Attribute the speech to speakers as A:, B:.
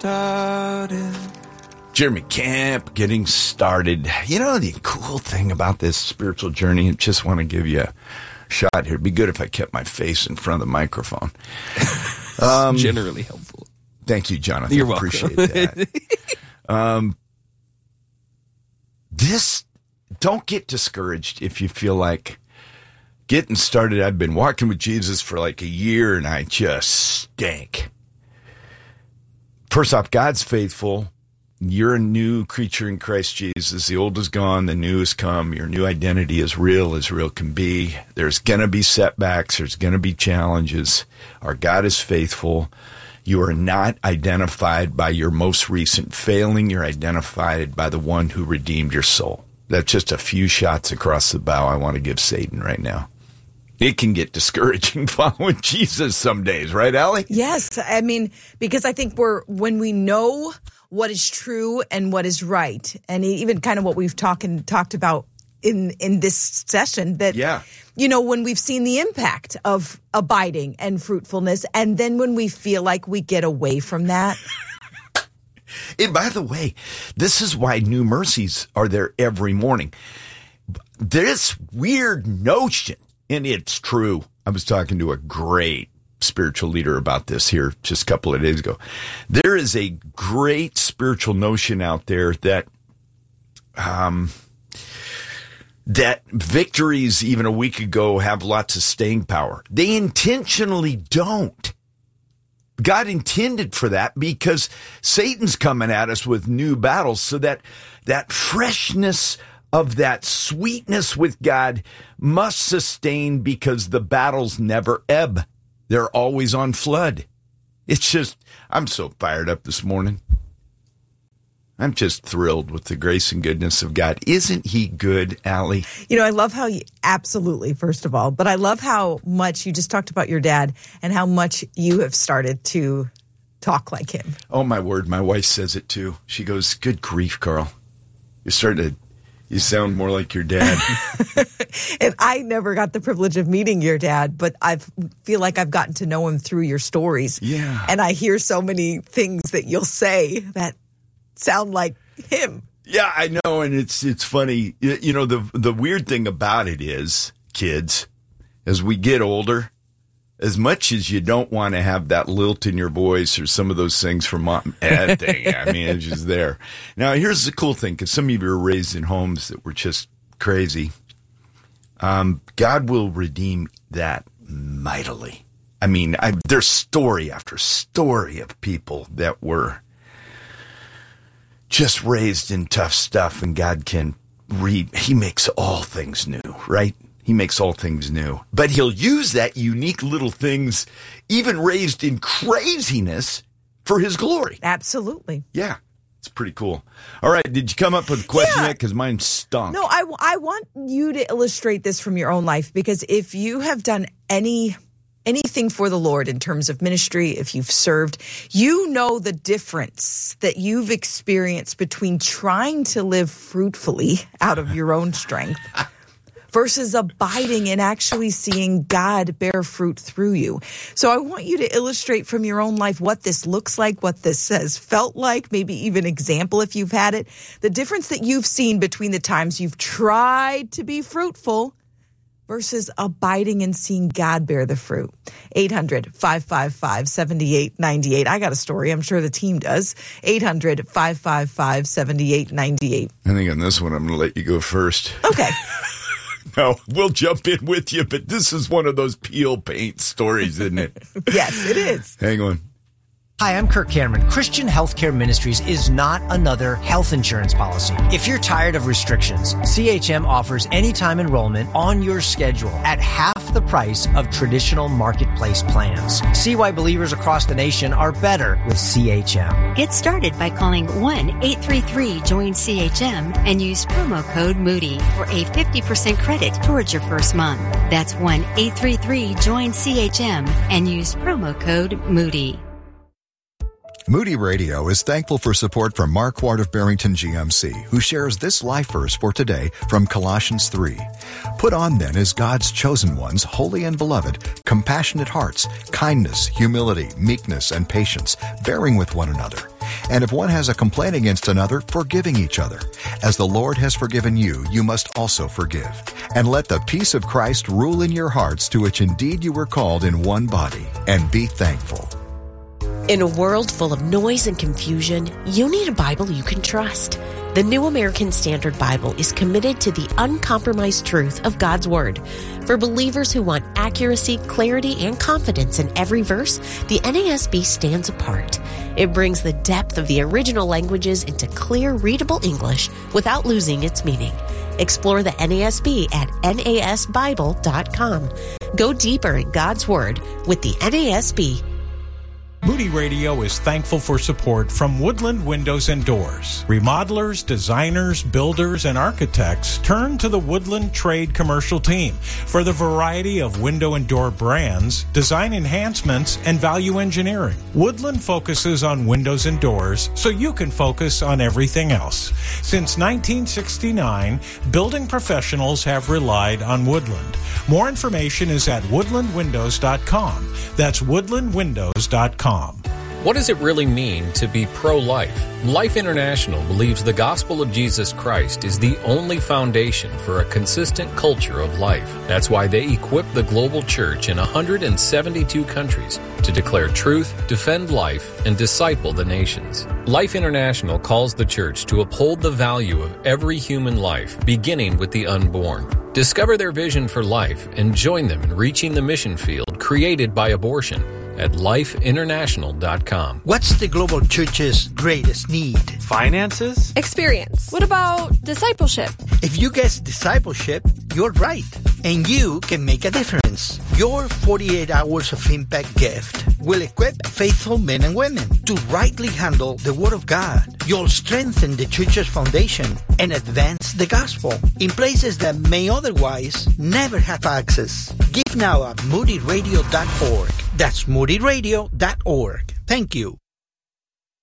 A: started.
B: Jeremy Camp, Getting Started. You know, the cool thing about this spiritual journey, I just want to give you a shot here. It'd be good if I kept my face in front of the microphone.
A: Generally helpful.
B: Thank you, Jonathan.
A: You're welcome.
B: Appreciate that. Don't get discouraged if you feel like getting started. I've been walking with Jesus for like a year and I just stink. First off, God's faithful. You're a new creature in Christ Jesus. The old is gone, the new has come. Your new identity is real as real can be. There's going to be setbacks. There's going to be challenges. Our God is faithful. You are not identified by your most recent failing. You're identified by the one who redeemed your soul. That's just a few shots across the bow I want to give Satan right now. It can get discouraging following Jesus some days, right, Allie?
C: Yes. I mean, because I think when we know what is true and what is right, and even kind of what we've talked about in this session, that, you know, when we've seen the impact of abiding and fruitfulness, and then when we feel like we get away from that.
B: And by the way, this is why New Mercies are there every morning. This weird notion, and it's true. I was talking to a great spiritual leader about this here just a couple of days ago. There is a great spiritual notion out there that that victories even a week ago have lots of staying power. They intentionally don't. God intended for that because Satan's coming at us with new battles, so that freshness of that sweetness with God must sustain, because the battles never ebb. They're always on flood. It's just, I'm so fired up this morning. I'm just thrilled with the grace and goodness of God. Isn't he good, Allie?
C: You know, I love how absolutely, first of all, but I love how much you just talked about your dad and how much you have started to talk like him.
B: Oh, my word. My wife says it too. She goes, good grief, Carl. You sound more like your dad.
C: And I never got the privilege of meeting your dad, but I feel like I've gotten to know him through your stories.
B: Yeah.
C: And I hear so many things that you'll say that sound like him.
B: Yeah, I know. And it's funny. You know, the weird thing about it is, kids, as we get older, as much as you don't want to have that lilt in your voice or some of those things from mom, thing, I mean, it's just there. Now, here's the cool thing, because some of you were raised in homes that were just crazy. God will redeem that mightily. I mean, there's story after story of people that were just raised in tough stuff, and God can he makes all things new, right? He makes all things new. But he'll use that unique little things, even raised in craziness, for his glory.
C: Absolutely.
B: Yeah. It's pretty cool. All right. Did you come up with a question yet? Because mine stunk.
C: No, I want you to illustrate this from your own life, because if you have done anything for the Lord in terms of ministry, if you've served, you know the difference that you've experienced between trying to live fruitfully out of your own strength versus abiding and actually seeing God bear fruit through you. So I want you to illustrate from your own life what this looks like, what this has felt like, maybe even example if you've had it, the difference that you've seen between the times you've tried to be fruitful versus abiding and seeing God bear the fruit. 800-555-7898. I got a story. I'm sure the team does. 800-555-7898.
B: I think on this one, I'm going to let you go first.
C: Okay.
B: No, we'll jump in with you, but this is one of those peel paint stories, isn't it?
C: Yes, it is.
B: Hang on.
D: Hi, I'm Kirk Cameron. Christian Healthcare Ministries is not another health insurance policy. If you're tired of restrictions, CHM offers anytime enrollment on your schedule at half the price of traditional marketplace plans. See why believers across the nation are better with CHM.
E: Get started by calling 1-833-JOIN-CHM and use promo code Moody for a 50% credit towards your first month. That's 1-833-JOIN-CHM and use promo code Moody.
F: Moody Radio is thankful for support from Mark Ward of Barrington GMC, who shares this life verse for today from Colossians 3. Put on then as God's chosen ones, holy and beloved, compassionate hearts, kindness, humility, meekness, and patience, bearing with one another. And if one has a complaint against another, forgiving each other. As the Lord has forgiven you, you must also forgive. And let the peace of Christ rule in your hearts, to which indeed you were called in one body. And be thankful.
G: In a world full of noise and confusion, you need a Bible you can trust. The New American Standard Bible is committed to the uncompromised truth of God's Word. For believers who want accuracy, clarity, and confidence in every verse, the NASB stands apart. It brings the depth of the original languages into clear, readable English without losing its meaning. Explore the NASB at nasbible.com. Go deeper in God's Word with the NASB.
H: Moody Radio is thankful for support from Woodland Windows and Doors. Remodelers, designers, builders, and architects turn to the Woodland Trade Commercial Team for the variety of window and door brands, design enhancements, and value engineering. Woodland focuses on windows and doors so you can focus on everything else. Since 1969, building professionals have relied on Woodland. More information is at woodlandwindows.com. That's woodlandwindows.com.
I: What does it really mean to be pro-life? Life International believes the gospel of Jesus Christ is the only foundation for a consistent culture of life. That's why they equip the global church in 172 countries to declare truth, defend life, and disciple the nations. Life International calls the church to uphold the value of every human life, beginning with the unborn. Discover their vision for life and join them in reaching the mission field created by abortion at lifeinternational.com.
J: What's the global church's greatest need?
K: Finances?
L: Experience. What about discipleship?
J: If you guess discipleship, you're right. And you can make a difference. Your 48 hours of impact gift will equip faithful men and women to rightly handle the Word of God. You'll strengthen the church's foundation and advance the gospel in places that may otherwise never have access. Give now at moodyradio.org. That's moodyradio.org. Thank you.